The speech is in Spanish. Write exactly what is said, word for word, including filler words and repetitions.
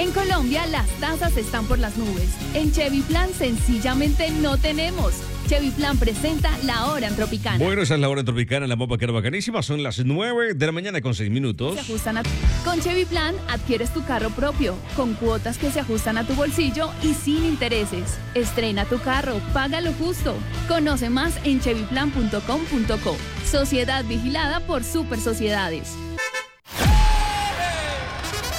En Colombia las tasas están por las nubes. En Chevy Plan sencillamente no tenemos. Chevy Plan presenta La Hora en Tropicana. Bueno, esa es La Hora en Tropicana, la mopa que era bacanísima. Son las nueve de la mañana con seis minutos. Se ajustan a... Con Chevy Plan adquieres tu carro propio, con cuotas que se ajustan a tu bolsillo y sin intereses. Estrena tu carro, págalo justo. Conoce más en chevy plan punto com punto co. Sociedad vigilada por Super Sociedades.